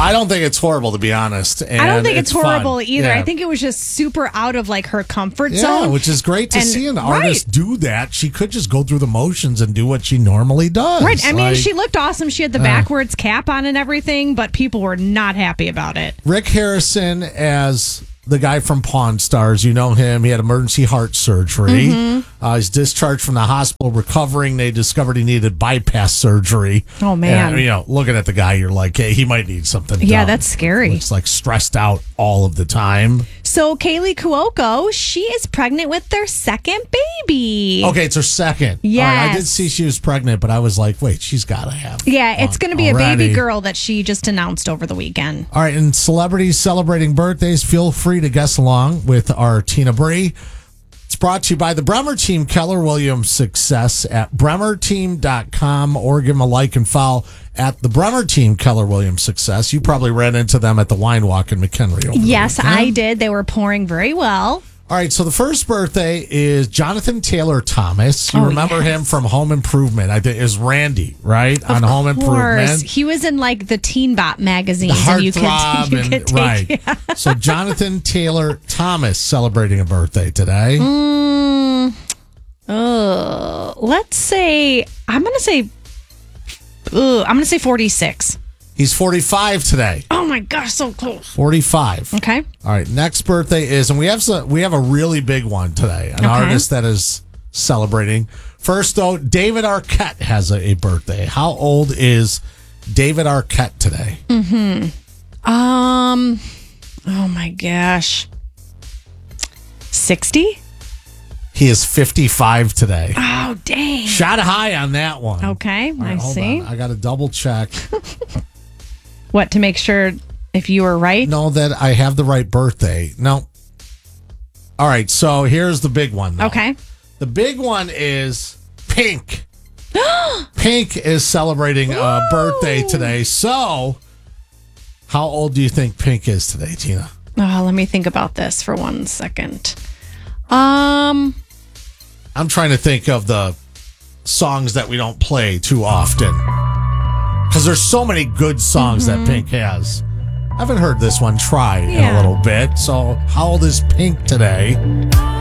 I don't think it's horrible, to be honest. And I don't think it's horrible fun. either. Yeah. I think it was just super out of like her comfort Yeah, zone. which is great to And- see an artist do that. She could just go through the motions and do what she normally does. Right. I mean, Like, she looked awesome. She had the backwards cap on and everything, but people were not happy about it. Rick Harrison as the guy from Pawn Stars. You know him. He had emergency heart surgery. He's discharged from the hospital recovering. They discovered he needed bypass surgery. Oh, man. And, looking at the guy, you're like, hey, he might need something Yeah, done. that's scary. Looks like stressed out all of the time. So Kaylee Cuoco, she is pregnant with their second baby. Okay, it's her second. Yes. All right, I did see she was pregnant, but I was like, wait, she's got to have. Yeah, it's going to be a already. baby girl that she just announced over the weekend. All right, and celebrities celebrating birthdays, feel free to guess along with our Tina Bree. It's brought to you by the Bremer Team, Keller Williams Success at bremerteam.com, or give them a like and follow at the Bremer Team, Keller Williams Success. You probably ran into them at the Wine Walk in McHenry. Over the Yes, weekend. I did. They were pouring very well. All right, so the first birthday is Jonathan Taylor Thomas. You remember him from Home Improvement. I think is Randy, right? On Home Improvement. He was in like the Teen Bop magazines. The and you Heartthrob, could take, right. yeah. So Jonathan Taylor Thomas celebrating a birthday today. Let's say I'm gonna say 46. He's 45 today. Oh my gosh, so close. 45. Okay. All right, next birthday is, and we have a really big one today. An artist that is celebrating. First, though, David Arquette has a birthday. How old is David Arquette today? Oh my gosh. 60? He is 55 today. Oh dang. Shot high on that one. Okay, All right, I hold see. on. I got to double check. What, to make sure if you were right? Know that I have the right birthday. No. All right, so here's the big one. Though. Okay. The big one is Pink. Pink is celebrating a birthday today. So, how old do you think Pink is today, Tina? Oh, let me think about this for 1 second. I'm trying to think of the songs that we don't play too often. Because there's so many good songs that Pink has. I haven't heard this one try in a little bit. So, how old is Pink today?